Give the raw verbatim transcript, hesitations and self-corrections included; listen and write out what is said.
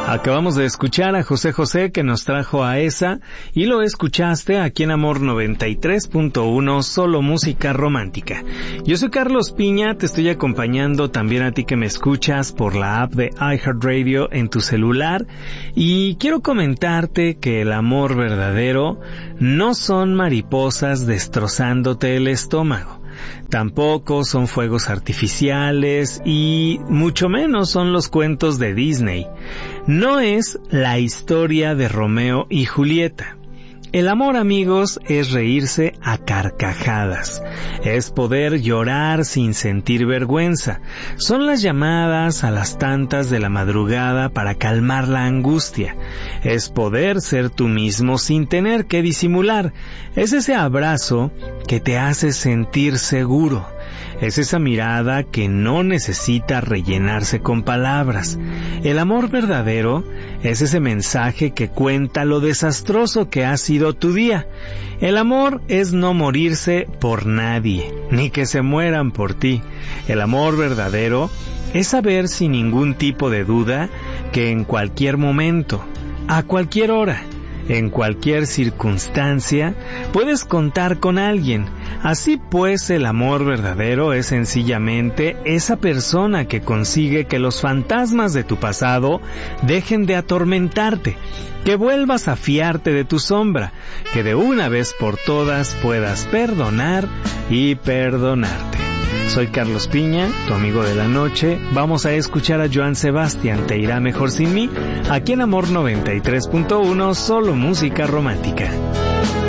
Acabamos de escuchar a José José, que nos trajo a esa, y lo escuchaste aquí en Amor noventa y tres punto uno, solo música romántica. Yo soy Carlos Piña, te estoy acompañando también a ti que me escuchas por la app de iHeartRadio en tu celular, y quiero comentarte que el amor verdadero no son mariposas destrozándote el estómago. Tampoco son fuegos artificiales y mucho menos son los cuentos de Disney. No es la historia de Romeo y Julieta. El amor, amigos, es reírse a carcajadas. Es poder llorar sin sentir vergüenza. Son las llamadas a las tantas de la madrugada para calmar la angustia. Es poder ser tú mismo sin tener que disimular. Es ese abrazo que te hace sentir seguro. Es esa mirada que no necesita rellenarse con palabras. El amor verdadero es ese mensaje que cuenta lo desastroso que ha sido tu día. El amor es no morirse por nadie, ni que se mueran por ti. El amor verdadero es saber sin ningún tipo de duda que en cualquier momento, a cualquier hora, en cualquier circunstancia, puedes contar con alguien. Así pues, el amor verdadero es sencillamente esa persona que consigue que los fantasmas de tu pasado dejen de atormentarte, que vuelvas a fiarte de tu sombra, que de una vez por todas puedas perdonar y perdonarte. Soy Carlos Piña, tu amigo de la noche. Vamos a escuchar a Joan Sebastián, Te irá mejor sin mí, aquí en Amor noventa y tres punto uno, solo música romántica.